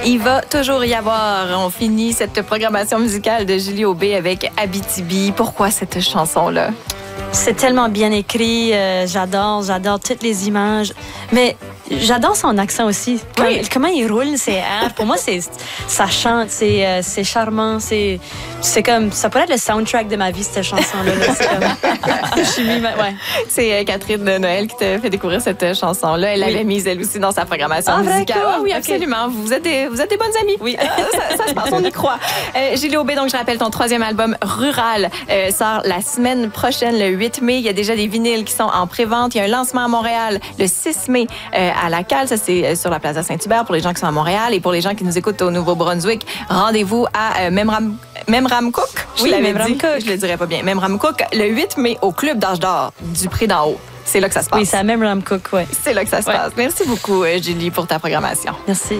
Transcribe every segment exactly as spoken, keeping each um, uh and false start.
Il va toujours y avoir. On finit cette programmation musicale de Julie Aubé avec Abitibi. Pourquoi cette chanson-là? C'est tellement bien écrit. Euh, j'adore, j'adore toutes les images. Mais j'adore son accent aussi. Comme, oui. Comment il roule, c'est R. Pour moi, c'est ça chante, c'est euh, c'est charmant, c'est c'est comme ça pourrait être le soundtrack de ma vie cette chanson-là. Là. C'est comme je suis mis, ouais. C'est euh, Catherine de Noël qui t'a fait découvrir cette euh, chanson-là. Elle l'avait oui. mise elle aussi dans sa programmation ah, musicale. Cool. Oh, oui, absolument. Okay. Vous êtes des vous êtes des bonnes amies. Oui, euh, ça, ça se passe, on y croit. Euh, Julie Aubé, donc je rappelle ton troisième album Rural euh, sort la semaine prochaine, le huit mai. Il y a déjà des vinyles qui sont en pré-vente. Il y a un lancement à Montréal le six mai euh, à la Cale. Ça, c'est sur la Plaza Saint-Hubert pour les gens qui sont à Montréal. Et pour les gens qui nous écoutent au Nouveau-Brunswick, rendez-vous à euh, Memram... Memramcook. Je oui, l'avais dit. Je le dirais pas bien. Memramcook, le huit mai au Club d'Âge d'Or du Prix d'en haut. C'est là que ça se passe. Oui, c'est à Memramcook, oui. C'est là que ça se ouais. passe. Merci beaucoup, euh, Julie, pour ta programmation. Merci.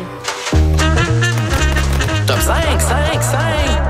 Top cinq, cinq, cinq.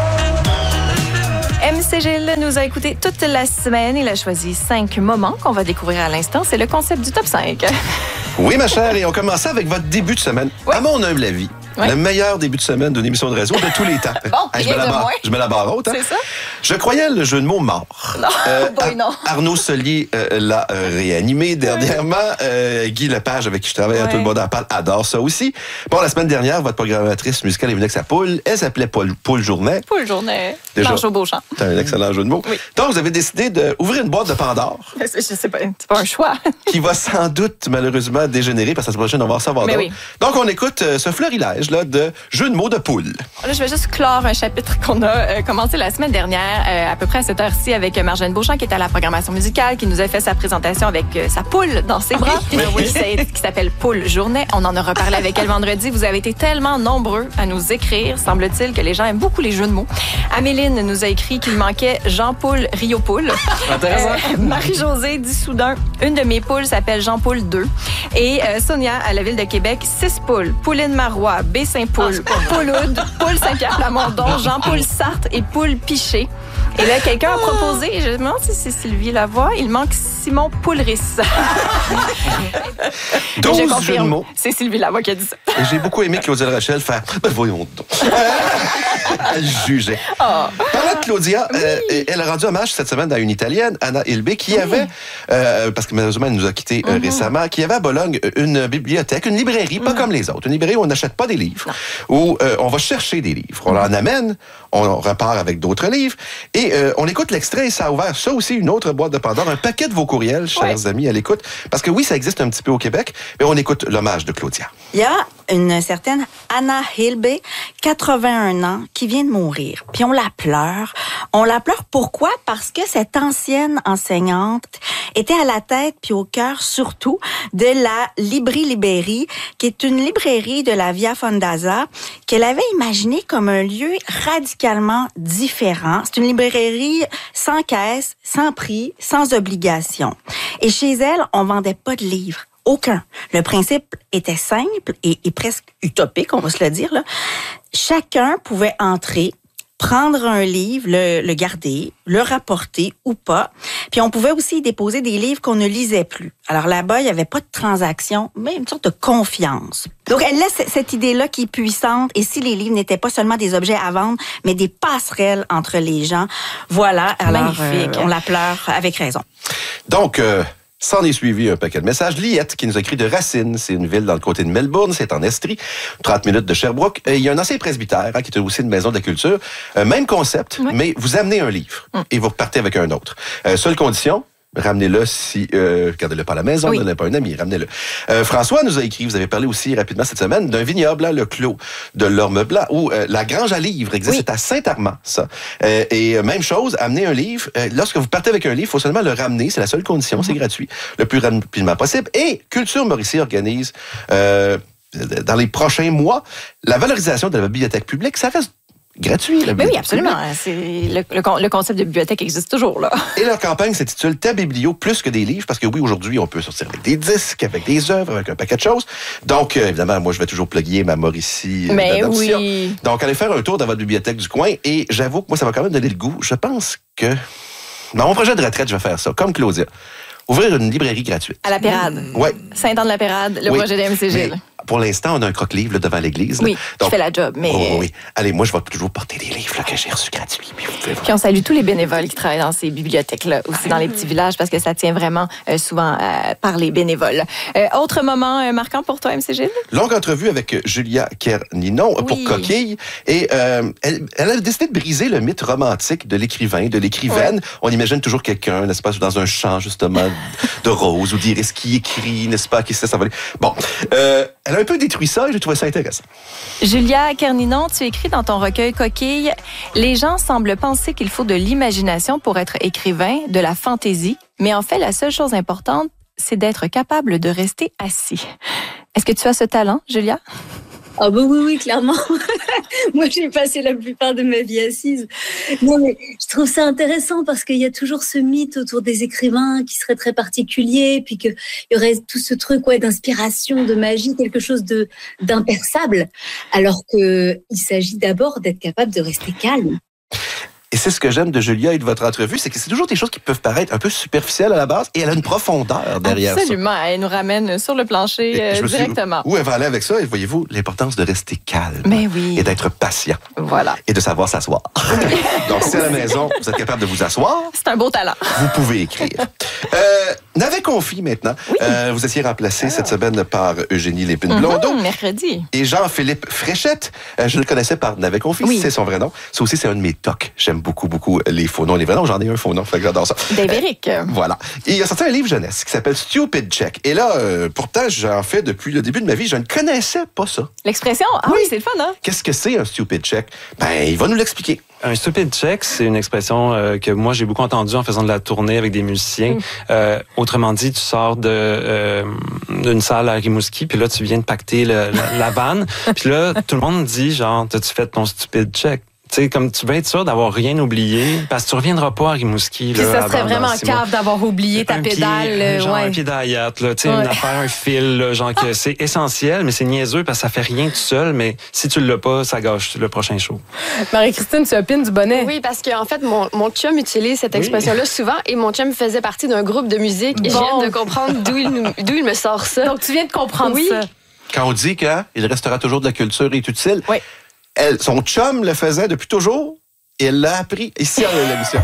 M C Gilles nous a écoutés toute la semaine. Il a choisi cinq moments qu'on va découvrir à l'instant. C'est le concept du top cinq. Oui, ma chère, et on commence avec votre début de semaine. Oui. À mon humble avis, oui. le meilleur début de semaine d'une émission de radio de tous les temps. Bon, hey, je, me la barre, je me la barre haute. Hein? C'est ça? Je croyais le jeu de mots mort. Non, euh, boy, non. Ar- Arnaud Solier euh, l'a euh, réanimé dernièrement. Euh, Guy Lepage, avec qui je travaille, ouais. tout le monde en parle, adore ça aussi. Bon, la semaine dernière, votre programmatrice musicale est venue avec sa poule. Elle s'appelait Poule, Poule Journet. Poule Journet. Marche au Beauchamp. C'est un excellent jeu de mots. Oui. Donc, vous avez décidé d'ouvrir une boîte de Pandore. Je sais pas, c'est pas un choix. Qui va sans doute, malheureusement, dégénérer parce que la semaine prochaine, on va en savoir d'autres. Oui. Donc, on écoute euh, ce fleurilège là, de jeux de mots de poule. Là, je vais juste clore un chapitre qu'on a euh, commencé la semaine dernière, euh, à peu près à cette heure-ci, avec Marjane Beauchamp, qui est à la programmation musicale, qui nous a fait sa présentation avec euh, sa poule dans ses bras, oui. Oui. qui s'appelle Poule Journet. On en a reparlé avec elle vendredi. Vous avez été tellement nombreux à nous écrire. Semble-t-il que les gens aiment beaucoup les jeux de mots. Améline nous a écrit qu'il manquait Jean-Paul Rio-Poule. Intéressant. Euh, Marie-Josée dit soudain, une de mes poules s'appelle Jean-Paul deux. Et euh, Sonia, à la ville de Québec, six poules. Pauline Marois, B. Saint-Paul, oh, Pauloude, Poule Saint-Pierre-Plamondon, Jean-Paul Sartre et Poule Piché. Et là, quelqu'un a proposé, je me demande si c'est Sylvie Lavoie, il manque Simon Poulris. douze jeux de mots. C'est Sylvie Lavoie qui a dit ça. Et j'ai beaucoup aimé Claudia Rachel faire ben voyons donc. Elle jugeait. Oh. Parlant de Claudia, oui. euh, elle a rendu hommage cette semaine à une Italienne, Anna Ilbe, qui oui. avait, euh, parce que malheureusement elle nous a quittés euh, mm-hmm. récemment, qui avait à Bologne une bibliothèque, une librairie, pas mm. comme les autres. Une librairie où on n'achète pas des livres, non. où euh, on va chercher des livres. On en amène, on repart avec d'autres livres, et euh, on écoute l'extrait et ça a ouvert ça aussi, une autre boîte de Pandore, un paquet de vos courriels, chers ouais. amis, à l'écoute. Parce que oui, ça existe un petit peu au Québec, mais on écoute l'hommage de Claudia. Il y a une certaine Anna Hilbe, quatre-vingt-un ans, qui vient de mourir. Puis on la pleure. On la pleure pourquoi? Parce que cette ancienne enseignante était à la tête puis au cœur surtout de la Libri Liberi, qui est une librairie de la Via Fondaza qu'elle avait imaginée comme un lieu radicalement différent. C'est une librairie sans caisse, sans prix, sans obligation. Et chez elle, on vendait pas de livres. Aucun. Le principe était simple et, et presque utopique, on va se le dire, là. Chacun pouvait entrer, prendre un livre, le, le garder, le rapporter ou pas. Puis on pouvait aussi déposer des livres qu'on ne lisait plus. Alors là-bas, il n'y avait pas de transaction, mais une sorte de confiance. Donc elle laisse cette idée-là qui est puissante. Et si les livres n'étaient pas seulement des objets à vendre, mais des passerelles entre les gens, voilà. Alors, magnifique. Euh, on la pleure avec raison. Donc... Euh... S'en est suivi un paquet de messages. Liette, qui nous a écrit de Racine. C'est une ville dans le côté de Melbourne. C'est en Estrie. trente minutes de Sherbrooke. Et il y a un ancien presbytère, hein, qui est aussi une maison de la culture. Euh, même concept, oui. mais vous amenez un livre mm. et vous repartez avec un autre. Euh, seule condition, ramenez-le si... Euh, gardez-le pas à la maison, oui. donnez-le pas à un ami, ramenez-le. Euh, François nous a écrit, vous avez parlé aussi rapidement cette semaine, d'un vignoble, là, le Clos de l'Orme Blanc, où euh, la grange à livres existe, oui. c'est à Saint-Armand, ça. Euh, et même chose, amenez un livre. Euh, lorsque vous partez avec un livre, il faut seulement le ramener, c'est la seule condition, mm-hmm. c'est gratuit, le plus rapidement possible. Et Culture Mauricie organise, euh, dans les prochains mois, la valorisation de la bibliothèque publique. Ça reste gratuit. Mais oui, absolument. C'est le, le, le concept de bibliothèque existe toujours, là. Et leur campagne s'intitule Ta biblio plus que des livres, parce que oui, aujourd'hui, on peut sortir avec des disques, avec des œuvres, avec un paquet de choses. Donc, euh, évidemment, moi, je vais toujours plugger ma Mauricie euh, Mais d'adoption. Oui. Donc, allez faire un tour dans votre bibliothèque du coin. Et j'avoue que moi, ça va quand même donner le goût. Je pense que dans mon projet de retraite, je vais faire ça, comme Claudia. Ouvrir une librairie gratuite. À la Pérade. Oui. Saint-Anne-de-la-Pérade, le oui. projet de M C Gilles. pour l'instant, on a un croque-livre là, devant l'église. Oui, donc, qui fait la job. Mais... Oh, oui, oui. Allez, moi, je vais toujours porter des livres là, que j'ai reçus gratuits. Puis, vous pouvez voir. Puis on salue tous les bénévoles qui travaillent dans ces bibliothèques-là, aussi dans les petits villages, parce que ça tient vraiment euh, souvent euh, par les bénévoles. Euh, autre moment euh, marquant pour toi, M C Gilles? Longue entrevue avec Julia Kerninon Oui. pour Coquille. Et euh, elle, elle a décidé de briser le mythe romantique de l'écrivain, de l'écrivaine. Ouais. On imagine toujours quelqu'un, n'est-ce pas, dans un champ, justement, de roses ou d'iris qui écrit, n'est-ce pas, qui sait s'envoler. Bon, euh, elle a un peu détruit ça et j'ai trouvé ça intéressant. Julia Kerninon, tu écris dans ton recueil Coquille, les gens semblent penser qu'il faut de l'imagination pour être écrivain, de la fantaisie, mais en fait, la seule chose importante, c'est d'être capable de rester assis. Est-ce que tu as ce talent, Julia? Ah bah oui, oui, clairement. Moi, j'ai passé la plupart de ma vie assise. Non, mais je trouve ça intéressant parce qu'il y a toujours ce mythe autour des écrivains qui serait très particulier, puis qu'il y aurait tout ce truc ouais, d'inspiration, de magie, quelque chose de d'imperçable, alors qu'il s'agit d'abord d'être capable de rester calme. Et c'est ce que j'aime de Julia et de votre entrevue, c'est que c'est toujours des choses qui peuvent paraître un peu superficielles à la base et elle a une profondeur derrière Absolument. Ça. Elle nous ramène sur le plancher euh, directement. Où elle va aller avec ça? Et voyez-vous, l'importance de rester calme. Mais oui. Et d'être patient. Voilà. Et de savoir s'asseoir. Donc, si à la maison, vous êtes capable de vous asseoir. C'est un beau talent. Vous pouvez écrire. Euh, Navet Confi, maintenant. Oui. Euh, vous étiez remplacé ah. cette semaine par Eugénie Lépine-Blondeau. Mm-hmm, mercredi. Et Jean-Philippe Fréchette. Euh, je le connaissais par Navet Confi, oui. C'est son vrai nom. Ça aussi, c'est un de mes tocs. J'aime beaucoup, beaucoup les faux noms. Les vrais noms, j'en ai un faux nom, fait que j'adore ça. Dave Eric. Euh, voilà. Et il a sorti un livre jeunesse qui s'appelle Stupid Check. Et là, euh, pourtant, j'en fais depuis le début de ma vie. Je ne connaissais pas ça. L'expression? Ah oui, oui c'est le fun, hein? Qu'est-ce que c'est un Stupid Check? Ben, il va nous l'expliquer. Un stupid check, c'est une expression euh, que moi j'ai beaucoup entendue en faisant de la tournée avec des musiciens. Mm. Euh, autrement dit, tu sors de euh, d'une salle à Rimouski, puis là tu viens de pacter le, la, la vanne, puis là tout le monde dit genre, t'as-tu fait ton stupid check? Tu sais, comme tu veux être sûr d'avoir rien oublié, parce que tu reviendras pas à Rimouski. Puis là, ça serait vraiment cave d'avoir oublié ta un pédale. Pied, genre ouais. un pied d'ayat, là, tu sais, ouais. une affaire, un fil, là, genre que c'est essentiel, mais c'est niaiseux parce que ça fait rien tout seul, mais si tu l'as pas, ça gâche le prochain show. Marie-Christine, tu opines du bonnet? Oui, parce qu'en fait, mon, mon chum utilise cette expression-là oui. souvent et mon chum faisait partie d'un groupe de musique bon. et je viens de comprendre d'où il, d'où il me sort ça. Donc, tu viens de comprendre oui. ça. Quand on dit qu'il restera toujours de la culture est utile, oui. elle, son chum le faisait depuis toujours. Et elle l'a appris ici à l'émission.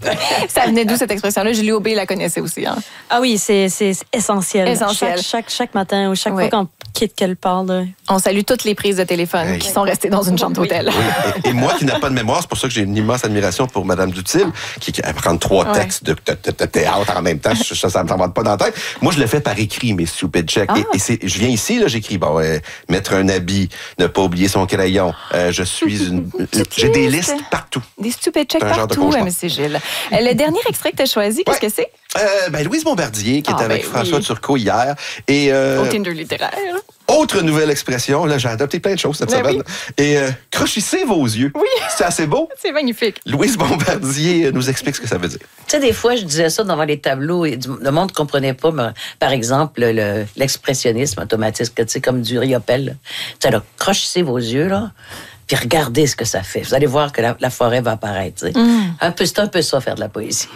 Ça venait d'où cette expression-là? Julie Aubé la connaissait aussi. Hein? Ah oui, c'est, c'est essentiel. Essentiel. Chaque, chaque, chaque matin ou chaque oui. fois qu'on quitte quelque part. Là. On salue toutes les prises de téléphone oui. qui sont restées dans une chambre d'hôtel. Oui. Et, et moi qui n'ai pas de mémoire, c'est pour ça que j'ai une immense admiration pour Mme Dutil, qui, qui prend trois ouais. textes de, de, de, de théâtre en même temps. Ça, ça ne me rentre pas dans la tête. Moi, je le fais par écrit, mes stupid checks. Ah. Et, et c'est, je viens ici, là, j'écris, bon, euh, mettre un habit, ne pas oublier son crayon. Euh, je suis une... j'ai des listes partout. Des stupid checks partout, M. Gilles. Le dernier extrait que tu as choisi, qu'est-ce ouais. que c'est? Euh, ben, Louise Bombardier, qui ah, était ben avec oui. François Turcot hier. Et, euh, au Tinder littéraire. Autre nouvelle expression, là, j'ai adopté plein de choses cette ben semaine. Oui. Et euh, crochissez vos yeux. Oui. C'est assez beau. C'est magnifique. Louise Bombardier nous explique ce que ça veut dire. Tu sais, des fois, je disais ça devant les tableaux et le monde ne comprenait pas, mais, par exemple, le, l'expressionnisme automatique, tu sais, comme du riopelle. Tu sais, là, crochissez vos yeux, là. Puis regardez ce que ça fait. Vous allez voir que la, la forêt va apparaître. Mm. Un peu, c'est un peu ça, faire de la poésie.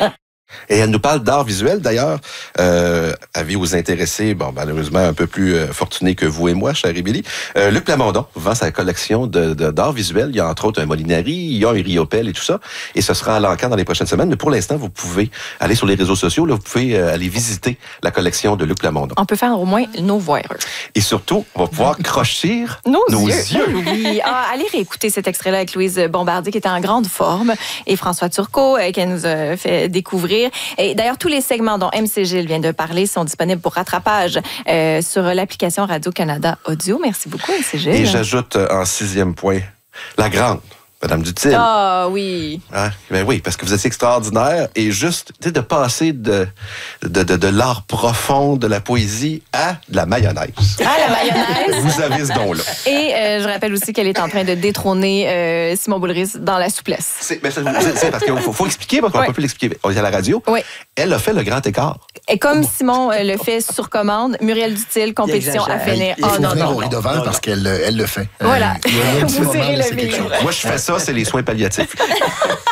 Et elle nous parle d'art visuel, d'ailleurs. Euh, avis aux intéressés, bon, malheureusement, un peu plus euh, fortunés que vous et moi, chère Émilie. Euh, Luc Plamondon vend sa collection de, de, d'art visuel. Il y a entre autres un Molinari, il y a un Riopelle et tout ça. Et ce sera à l'Encan dans les prochaines semaines. Mais pour l'instant, vous pouvez aller sur les réseaux sociaux. Là, vous pouvez euh, aller visiter la collection de Luc Plamondon. On peut faire au moins nos voix. Et surtout, on va pouvoir crochir nos, nos yeux. yeux. Oui. Ah, allez réécouter cet extrait-là avec Louise Bombardier, qui était en grande forme, et François Turcot, euh, qui nous a fait découvrir. Et d'ailleurs, tous les segments dont M C Gilles vient de parler sont disponibles pour rattrapage euh, sur l'application Radio-Canada Audio. Merci beaucoup, M C Gilles. Et j'ajoute euh, en sixième point, la grande Madame Dutil. Ah oui. Hein? Ben oui, parce que vous êtes extraordinaire et juste de passer de, de, de, de l'art profond, de la poésie à de la mayonnaise. Ah, la mayonnaise. Vous avez ce don-là. Et euh, je rappelle aussi qu'elle est en train de détrôner euh, Simon Boulris dans la souplesse. C'est, mais c'est, c'est parce qu'il faut, faut expliquer, parce qu'on ne peut plus l'expliquer. On est à la radio. Oui. Elle a fait le grand écart. Et comme Simon euh, le fait sur commande, Muriel Dutil, compétition à finir. Il faut oh, non, venir non, au riz de Val parce qu'elle elle le fait. Voilà. Euh, Vous serrez le vivre. Moi, je fais ça, c'est les soins palliatifs.